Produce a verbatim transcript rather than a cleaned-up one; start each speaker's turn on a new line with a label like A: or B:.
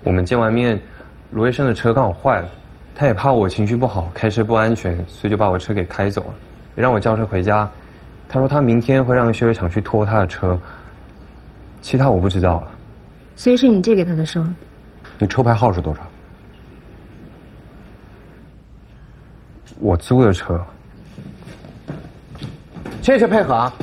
A: 我们见完面，罗医生的车刚好坏了，他也怕我情绪不好，开车不安全，所以就把我车给开走了，也让我叫车回家。他说他明天会让修理厂去拖他的车，其他我不知道了。
B: 所以是你借给他的车？
C: 你车牌号是多少？
A: 我租的车。
C: 谢谢配合啊。